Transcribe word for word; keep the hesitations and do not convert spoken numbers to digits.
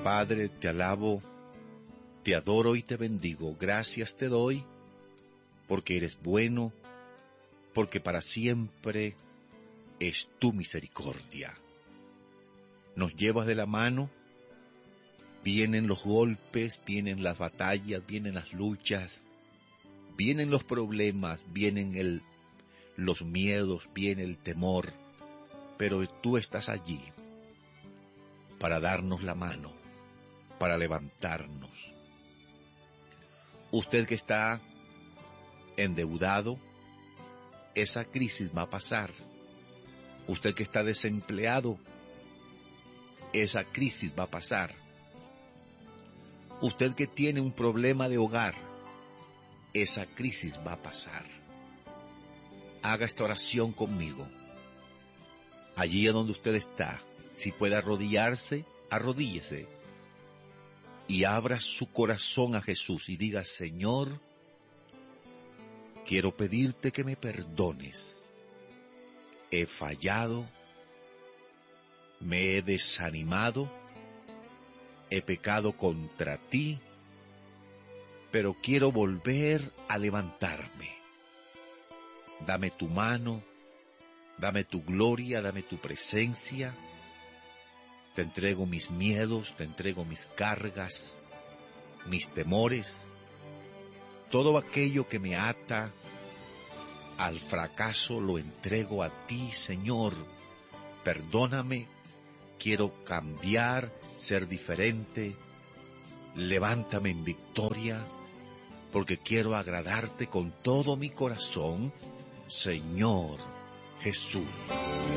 Padre, te alabo, te adoro y te bendigo. Gracias te doy, porque eres bueno, porque para siempre es tu misericordia. Nos llevas de la mano, vienen los golpes, vienen las batallas, vienen las luchas, vienen los problemas, vienen el, los miedos, viene el temor, pero tú estás allí para darnos la mano, para levantarnos. Usted que está endeudado, esa crisis va a pasar. Usted que está desempleado, esa crisis va a pasar. Usted que tiene un problema de hogar, esa crisis va a pasar. Haga esta oración conmigo. Allí donde usted está, si puede arrodillarse, arrodíllese y abra su corazón a Jesús y diga: Señor, quiero pedirte que me perdones. He fallado, me he desanimado, he pecado contra ti, pero quiero volver a levantarme. Dame tu mano, dame tu gloria, dame tu presencia. Te entrego mis miedos, te entrego mis cargas, mis temores, todo aquello que me ata al fracaso lo entrego a ti, Señor. Perdóname, quiero cambiar, ser diferente. Levántame en victoria, porque quiero agradarte con todo mi corazón, Señor Jesús.